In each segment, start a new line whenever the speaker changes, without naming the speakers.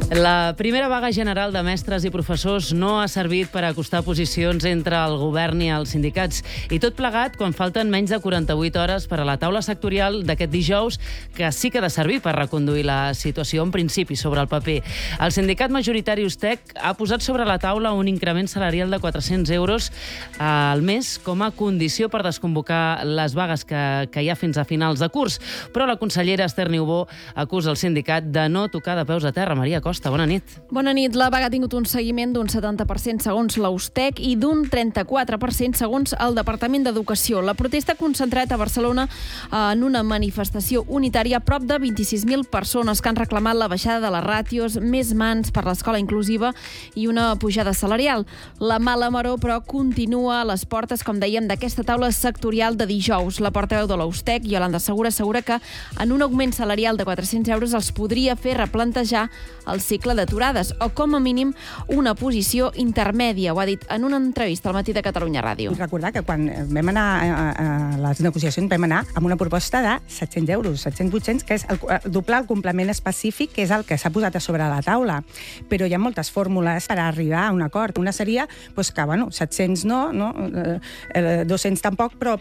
La primera vaga general de mestres i professors no ha servit per acostar posicions entre el govern i els sindicats. I tot plegat quan falten menys de 48 hores per a la taula sectorial d'aquest dijous, que sí que ha de servir per reconduir la situació en principi sobre el paper. El sindicat majoritari USTEC ha posat sobre la taula un increment salarial de 400 euros al mes com a condició per desconvocar les vagues que hi ha fins a finals de curs. Però la consellera Esther Niubó acusa el sindicat de no tocar de peus a terra. Maria Costa, bona nit.
Bona nit. La vaga ha tingut un seguiment d'un 70% segons la USTEC i d'un 34% segons el Departament d'Educació. La protesta ha concentrat a Barcelona en una manifestació unitària prop de 26.000 persones que han reclamat la baixada de les ràtios, més mans per l'escola inclusiva i una pujada salarial. La mala maror, però, continua a les portes, com dèiem, d'aquesta taula sectorial de dijous. La portaveu de la USTEC, Yolanda Segura, assegura que en un augment salarial de 400 euros els podria fer replantejar el cicle d'aturades o, com a mínim, una posició intermèdia. Ho ha dit en una entrevista al Matí de Catalunya Ràdio.
Recordar que quan vam anar a les negociacions vam anar amb una proposta de 700 euros, 700-800, que és doblar el complement específic, que és el que s'ha posat a sobre la taula. Però hi ha moltes fórmules per arribar a un acord. Una seria que, 700 no, 200 tampoc, però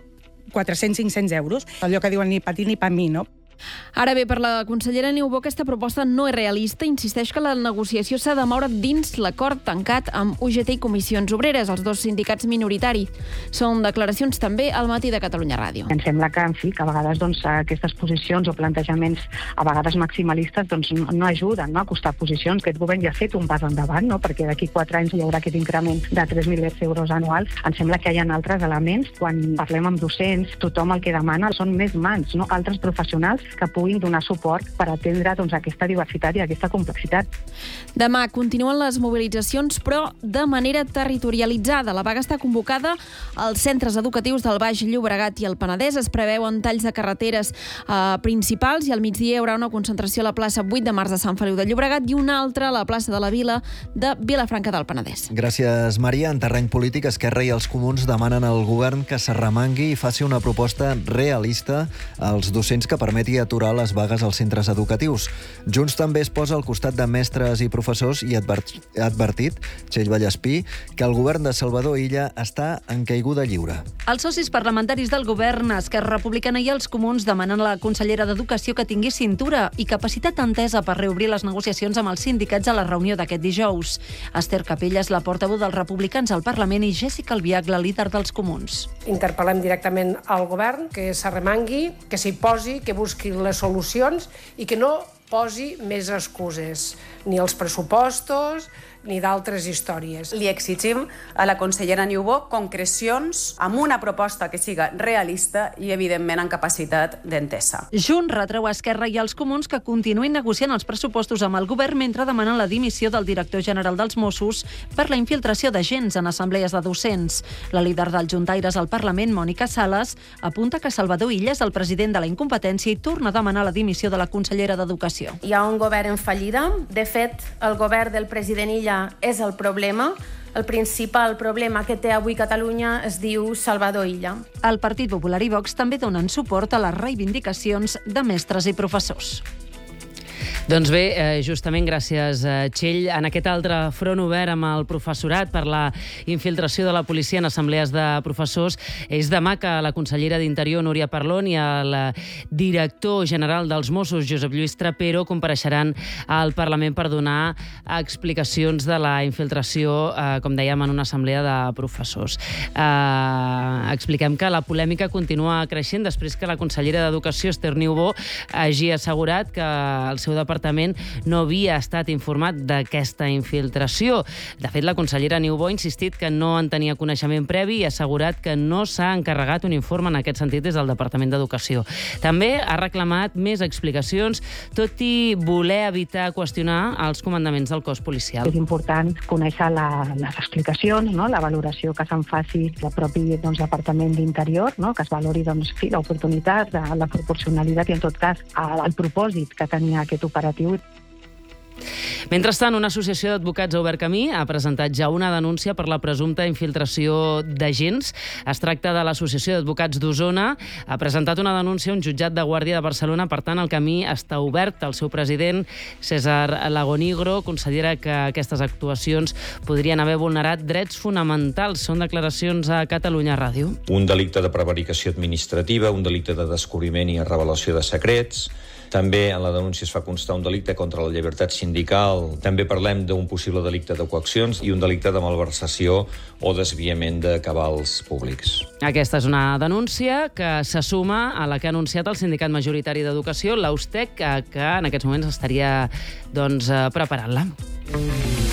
400-500 euros. Allò que diuen ni pa ti ni pa mi, no?
Ara bé, per la consellera Niubó, aquesta proposta no és realista. Insisteix que la negociació s'ha de moure dins l'acord tancat amb UGT i Comissions Obreres, els dos sindicats minoritaris. Són declaracions també al Matí de Catalunya Ràdio.
Em sembla que, a vegades aquestes posicions o plantejaments a vegades maximalistes no ajuden a acostar posicions. Aquest govern ja ha fet un pas endavant, perquè d'aquí 4 anys hi haurà aquest increment de 3.000 euros anuals. Em sembla que hi ha altres elements. Quan parlem amb docents, tothom el que demana són més mans, altres professionals que puguin donar suport per atendre aquesta diversitat i aquesta complexitat.
Demà continuen les mobilitzacions, però de manera territorialitzada. La vaga està convocada als centres educatius del Baix Llobregat i el Penedès. Es preveuen talls de carreteres principals i al migdia hi haurà una concentració a la plaça 8 de març de Sant Feliu de Llobregat i una altra a la plaça de la Vila de Vilafranca del Penedès.
Gràcies, Maria. En terreny polític, Esquerra i els Comuns demanen al govern que s'arremangui i faci una proposta realista als docents que permeti aturar les vagues als centres educatius. Junts també es posa al costat de mestres i professors i ha advertit, Txell Vallespí, que el govern de Salvador Illa està en caiguda lliure.
Els socis parlamentaris del govern, Esquerra Republicana i els Comuns, demanen a la consellera d'Educació que tingui cintura i capacitat entesa per reobrir les negociacions amb els sindicats a la reunió d'aquest dijous. Esther Capella és la portaveu dels republicans al Parlament i Jessica Albiach, la líder dels Comuns.
Interpel·lem directament al govern que s'arremangui, que s'hi posi, que busqui les solucions i que no posi més excuses, ni els pressupostos ni d'altres històries.
Li exigim a la consellera Niubó concrecions amb una proposta que siga realista i, evidentment, amb capacitat d'entesa.
Junts retreu a Esquerra i als Comuns que continuïn negociant els pressupostos amb el govern mentre demanen la dimissió del director general dels Mossos per la infiltració d'agents en assemblees de docents. La líder dels Juntaires al Parlament, Mònica Sales, apunta que Salvador Illa és el president de la incompetència i torna a demanar la dimissió de la consellera d'Educació.
Hi ha un govern en fallida. De fet, el govern del president Illa és el problema. El principal problema que té avui Catalunya es diu Salvador Illa.
El Partit Popular i Vox també donen suport a les reivindicacions de mestres i professors.
Doncs bé, justament gràcies, Txell. En aquest altre front obert amb el professorat per la infiltració de la policia en assemblees de professors, és demà que la consellera d'Interior, Núria Parlon, i el director general dels Mossos, Josep Lluís Trapero, compareixeran al Parlament per donar explicacions de la infiltració, com dèiem, en una assemblea de professors. Expliquem que la polèmica continua creixent després que la consellera d'Educació, Esther Niubó, hagi assegurat que el seu departament no havia estat informat d'aquesta infiltració. De fet, la consellera Niubó ha insistit que no en tenia coneixement previ i ha assegurat que no s'ha encarregat un informe en aquest sentit des del Departament d'Educació. També ha reclamat més explicacions, tot i voler evitar qüestionar els comandaments del cos policial.
És important conèixer les explicacions, la valoració que se'n faci el propi Departament d'Interior, que es valori l'oportunitat, la proporcionalitat i, en tot cas, el propòsit que tenia aquest operatiu.
Mentrestant, una associació d'advocats ha obert camí, ha presentat ja una denúncia per la presumpta infiltració d'agents. Es tracta de l'Associació d'Advocats d'Osona. Ha presentat una denúncia a un jutjat de Guàrdia de Barcelona. Per tant, el camí està obert. El seu president, César Lagonigro, considera que aquestes actuacions podrien haver vulnerat drets fonamentals. Són declaracions a Catalunya Ràdio.
Un delicte de prevaricació administrativa, un delicte de descobriment i revelació de secrets. També en la denúncia es fa constar un delicte contra la llibertat sindical. També parlem d'un possible delicte de coaccions i un delicte de malversació o desviament de cabals públics.
Aquesta és una denúncia que se suma a la que ha anunciat el sindicat majoritari d'Educació, l'Austec, que en aquests moments estaria preparant-la.